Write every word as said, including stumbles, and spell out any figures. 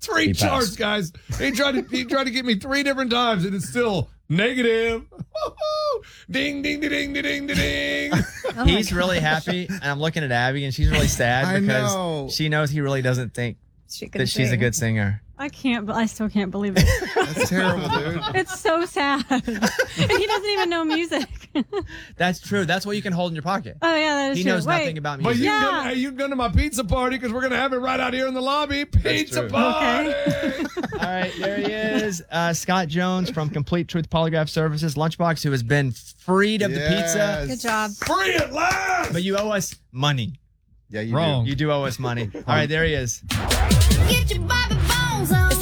Three charts, guys. He tried to he tried to get me three different times, and it's still negative. Ding, ding, ding, ding, ding, ding, ding. Oh He's really happy, and I'm looking at Abby, and she's really sad because know. she knows he really doesn't think she that she's a good singer. I can't, but I still can't believe it. That's terrible, dude. It's so sad. And he doesn't even know music. That's true. That's what you can hold in your pocket. Oh, yeah, that is he true. He knows Wait. nothing about music. But you, yeah. can come, hey, you can come to my pizza party because we're going to have it right out here in the lobby. Pizza party. Okay. All right, there he is. Uh, Scott Jones from Complete Truth Polygraph Services, Lunchbox, who has been freed of yes. the pizza. Good job. Free at last. But you owe us money. Yeah, you Wrong. do. You do owe us money. All right, there he is. Get your Bobby Bones on.